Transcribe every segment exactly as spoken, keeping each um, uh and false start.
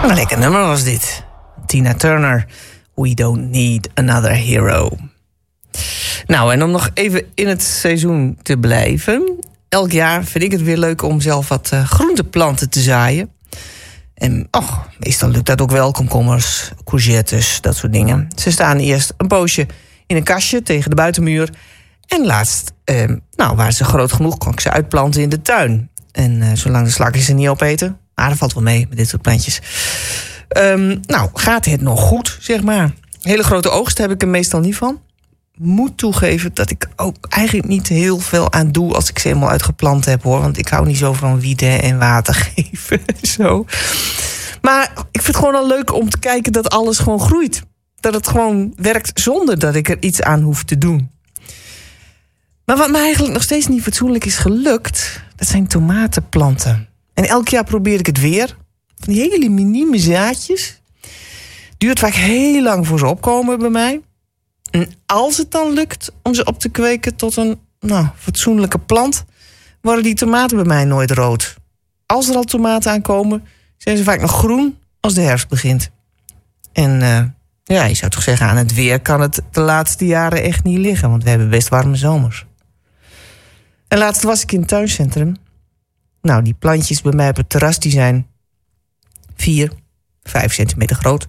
Een lekker nummer was dit. Tina Turner, We Don't Need Another Hero. Nou, en om nog even in het seizoen te blijven. Elk jaar vind ik het weer leuk om zelf wat uh, groenteplanten te zaaien. En oh, meestal lukt dat ook wel. Komkommers, courgettes, dat soort dingen. Ze staan eerst een poosje in een kastje tegen de buitenmuur. En laatst, eh, nou, waren ze groot genoeg, kon ik ze uitplanten in de tuin. En uh, zolang de slakjes ze niet opeten. Maar dat valt wel mee met dit soort plantjes. Um, nou, gaat het nog goed, zeg maar. Hele grote oogst heb ik er meestal niet van. Moet toegeven dat ik ook eigenlijk niet heel veel aan doe als ik ze helemaal uitgeplant heb, hoor. Want ik hou niet zo van wieden en water geven en zo. Maar ik vind het gewoon al leuk om te kijken dat alles gewoon groeit. Dat het gewoon werkt zonder dat ik er iets aan hoef te doen. Maar wat me eigenlijk nog steeds niet fatsoenlijk is gelukt, dat zijn tomatenplanten. En elk jaar probeer ik het weer. Van die hele minieme zaadjes. Duurt vaak heel lang voor ze opkomen bij mij. En als het dan lukt om ze op te kweken tot een nou, fatsoenlijke plant, worden die tomaten bij mij nooit rood. Als er al tomaten aankomen, zijn ze vaak nog groen als de herfst begint. En uh, ja, je zou toch zeggen, aan het weer kan het de laatste jaren echt niet liggen, want we hebben best warme zomers. En laatst was ik in het tuincentrum. Nou, die plantjes bij mij op het terras, die zijn vier, vijf centimeter groot.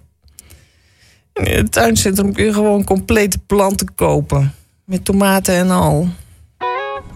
In het tuincentrum kun je gewoon complete planten kopen. Met tomaten en al.